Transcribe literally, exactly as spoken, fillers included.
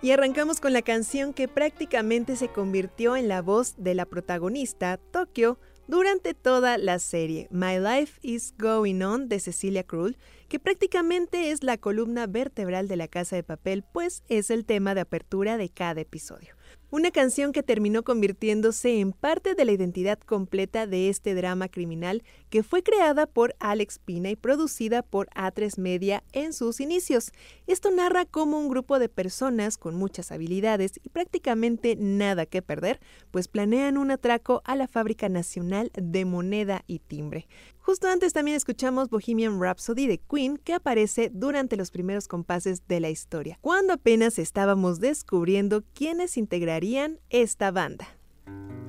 Y arrancamos con la canción que prácticamente se convirtió en la voz de la protagonista, Tokyo, durante toda la serie, My Life is Going On, de Cecilia Krull, que prácticamente es la columna vertebral de La Casa de Papel, pues es el tema de apertura de cada episodio. Una canción que terminó convirtiéndose en parte de la identidad completa de este drama criminal que fue creada por Alex Pina y producida por A tres Media en sus inicios. Esto narra cómo un grupo de personas con muchas habilidades y prácticamente nada que perder, pues planean un atraco a la Fábrica Nacional de Moneda y Timbre. Justo antes también escuchamos Bohemian Rhapsody de Queen, que aparece durante los primeros compases de la historia, cuando apenas estábamos descubriendo quiénes integrarían esta banda.